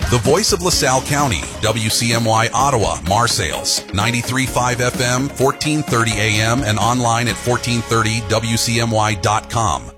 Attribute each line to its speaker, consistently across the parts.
Speaker 1: The voice of LaSalle County, WCMY Ottawa, Marseilles, 93.5 FM, 1430 AM, and online at 1430WCMY.com.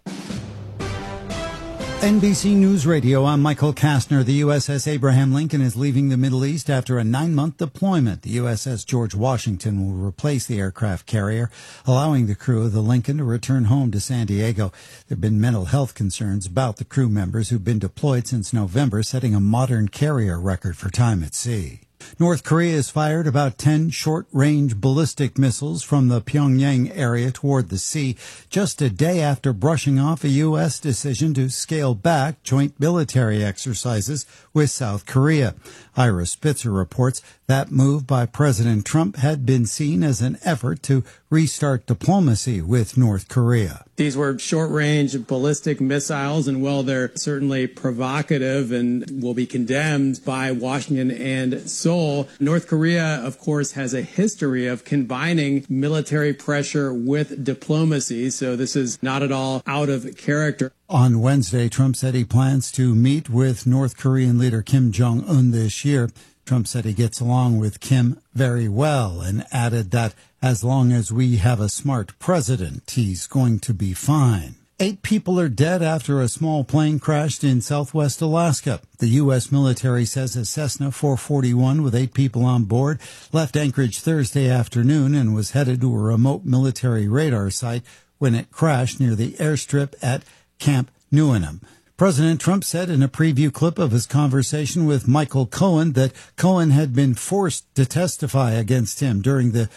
Speaker 2: NBC News Radio, I'm Michael Kastner. The USS Abraham Lincoln is leaving the Middle East after a 9-month deployment. The USS George Washington will replace the aircraft carrier, allowing the crew of the Lincoln to return home to San Diego. There have been mental health concerns about the crew members who've been deployed since November, setting a modern carrier record for time at sea. North Korea has fired about 10 short-range ballistic missiles from the Pyongyang area toward the sea, just a day after brushing off a U.S. decision to scale back joint military exercises with South Korea. Ira Spitzer reports that move by President Trump had been seen as an effort to restart diplomacy with North Korea.
Speaker 3: These were short-range ballistic missiles, and while they're certainly provocative and will be condemned by Washington and Seoul, North Korea, of course, has a history of combining military pressure with diplomacy, so this is not at all out of character.
Speaker 2: On Wednesday, Trump said he plans to meet with North Korean leader Kim Jong-un this year. Trump said he gets along with Kim very well and added that as long as we have a smart president, he's going to be fine. 8 people are dead after a small plane crashed in southwest Alaska. The U.S. military says a Cessna 441 with 8 people on board left Anchorage Thursday afternoon and was headed to a remote military radar site when it crashed near the airstrip at Camp Newenham. President Trump said in a preview clip of his conversation with Michael Cohen that Cohen had been forced to testify against him during the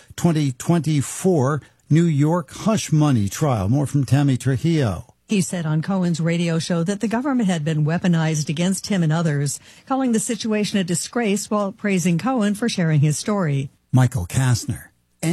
Speaker 2: 2024 New York hush money trial. More from Tammy Trujillo.
Speaker 4: He said on Cohen's radio show that the government had been weaponized against him and others, calling the situation a disgrace while praising Cohen for sharing his story.
Speaker 2: Michael Kastner,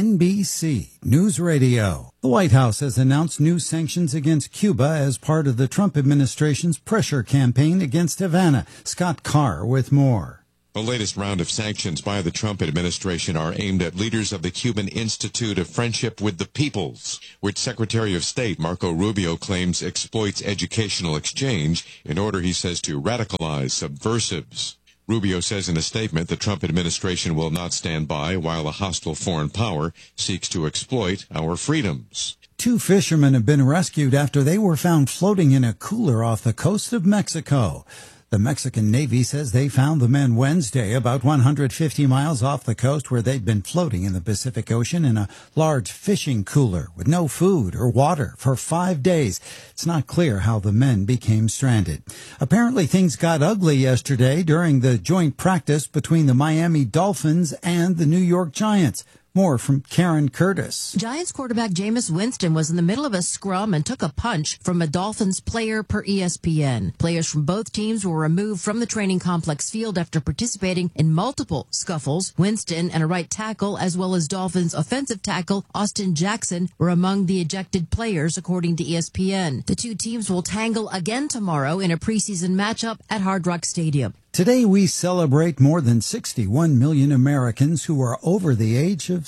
Speaker 2: NBC News Radio. The White House has announced new sanctions against Cuba as part of the Trump administration's pressure campaign against Havana. Scott Carr with more.
Speaker 5: The latest round of sanctions by the Trump administration are aimed at leaders of the Cuban Institute of Friendship with the Peoples, which Secretary of State Marco Rubio claims exploits educational exchange in order, he says, to radicalize subversives. Rubio says in a statement the Trump administration will not stand by while a hostile foreign power seeks to exploit our freedoms.
Speaker 2: 2 fishermen have been rescued after they were found floating in a cooler off the coast of Mexico. The Mexican Navy says they found the men Wednesday about 150 miles off the coast where they'd been floating in the Pacific Ocean in a large fishing cooler with no food or water for 5 days. It's not clear how the men became stranded. Apparently things got ugly yesterday during the joint practice between the Miami Dolphins and the New York Giants. More from Karen Curtis.
Speaker 6: Giants quarterback Jameis Winston was in the middle of a scrum and took a punch from a Dolphins player per ESPN. Players from both teams were removed from the training complex field after participating in multiple scuffles. Winston and a right tackle, as well as Dolphins offensive tackle Austin Jackson, were among the ejected players, according to ESPN. The 2 teams will tangle again tomorrow in a preseason matchup at Hard Rock Stadium.
Speaker 2: Today we celebrate more than 61 million Americans who are over the age of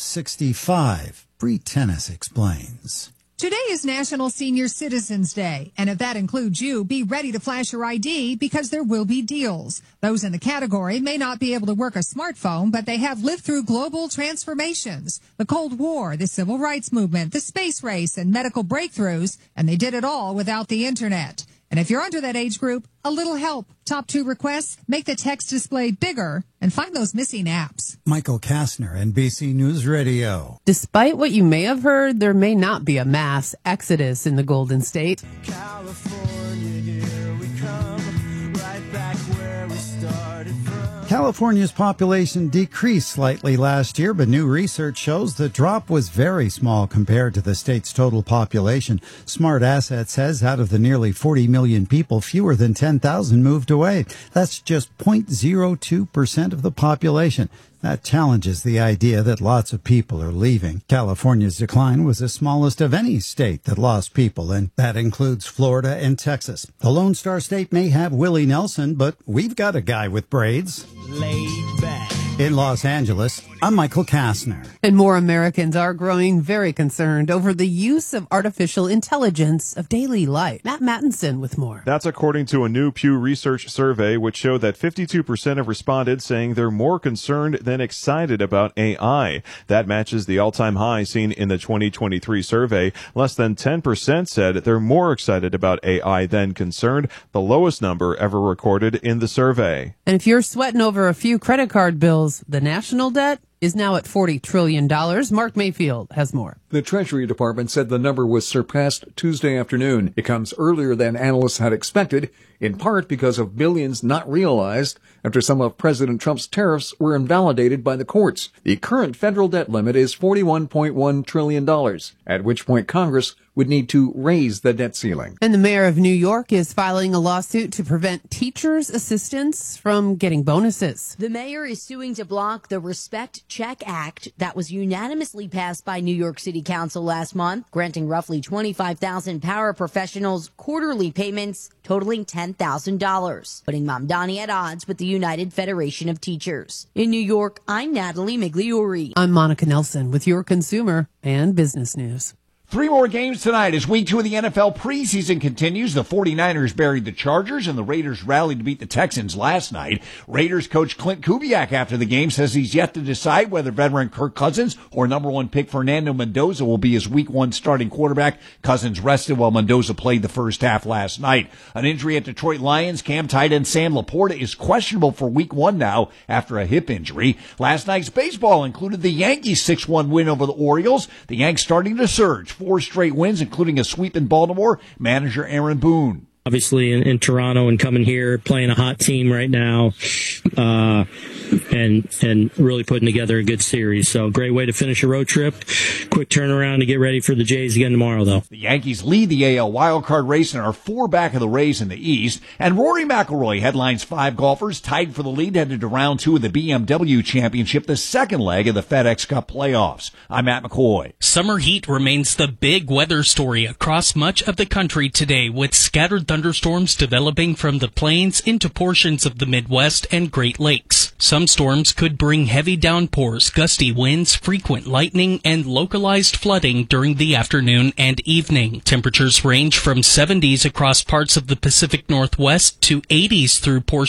Speaker 2: 65. Bree Tennis explains.
Speaker 7: Today is National Senior Citizens Day, and if that includes you, be ready to flash your ID because there will be deals. Those in the category may not be able to work a smartphone, but they have lived through global transformations, the Cold War, the Civil Rights Movement, the space race, and medical breakthroughs, and they did it all without the Internet. And if you're under that age group, a little help. Top 2 requests, make the text display bigger and find those missing apps.
Speaker 2: Michael Kastner, NBC News Radio.
Speaker 8: Despite what you may have heard, there may not be a mass exodus in the Golden State.
Speaker 2: California, here we come, right back where we started from. California's population decreased slightly last year, but new research shows the drop was very small compared to the state's total population. Smart Asset says out of the nearly 40 million people, fewer than 10,000 moved away. That's just 0.02% of the population. That challenges the idea that lots of people are leaving. California's decline was the smallest of any state that lost people, and that includes Florida and Texas. The Lone Star State may have Willie Nelson, but we've got a guy with braids.
Speaker 9: Laid back.
Speaker 2: In Los Angeles, I'm Michael Kastner.
Speaker 8: And more Americans are growing very concerned over the use of artificial intelligence of daily life. Matt Mattinson with more.
Speaker 9: That's according to a new Pew Research survey, which showed that 52% of respondents saying they're more concerned than excited about AI. That matches the all-time high seen in the 2023 survey. Less than 10% said they're more excited about AI than concerned, the lowest number ever recorded in the survey.
Speaker 8: And if you're sweating over a few credit card bills, the national debt is now at $40 trillion. Mark Mayfield has more.
Speaker 10: The Treasury Department said the number was surpassed Tuesday afternoon. It comes earlier than analysts had expected, in part because of billions not realized after some of President Trump's tariffs were invalidated by the courts. The current federal debt limit is $41.1 trillion, at which point Congress would need to raise the debt ceiling.
Speaker 8: And the mayor of New York is filing a lawsuit to prevent teachers' assistants from getting bonuses.
Speaker 11: The mayor is suing to block the Respect Check Act that was unanimously passed by New York City Council last month, granting roughly 25,000 paraprofessionals quarterly payments totaling $10,000, putting Mamdani at odds with the United Federation of Teachers. In New York, I'm Natalie Migliori.
Speaker 8: I'm Monica Nelson with your consumer and business news.
Speaker 12: 3 more games tonight as week 2 of the NFL preseason continues. The 49ers buried the Chargers and the Raiders rallied to beat the Texans last night. Raiders coach Clint Kubiak after the game says he's yet to decide whether veteran Kirk Cousins or number 1 pick Fernando Mendoza will be his week 1 starting quarterback. Cousins rested while Mendoza played the first half last night. An injury at Detroit Lions cam tight end Sam Laporta is questionable for week 1 now after a hip injury. Last night's baseball included the Yankees' 6-1 win over the Orioles. The Yanks starting to surge. 4 straight wins, including a sweep in Baltimore. Manager Aaron Boone.
Speaker 13: Obviously in Toronto and coming here, playing a hot team right now, and really putting together a good series. So great way to finish a road trip. Quick turnaround to get ready for the Jays again tomorrow, though.
Speaker 12: The Yankees lead the AL wildcard race and are 4 back of the Rays in the East. And Rory McIlroy headlines 5 golfers tied for the lead headed to round 2 of the BMW Championship, the second leg of the FedEx Cup playoffs. I'm Matt McCoy.
Speaker 14: Summer heat remains the big weather story across much of the country today, with scattered thunderstorms developing from the plains into portions of the Midwest and Great Lakes. Some storms could bring heavy downpours, gusty winds, frequent lightning, and localized flooding during the afternoon and evening. Temperatures range from 70s across parts of the Pacific Northwest to 80s through portions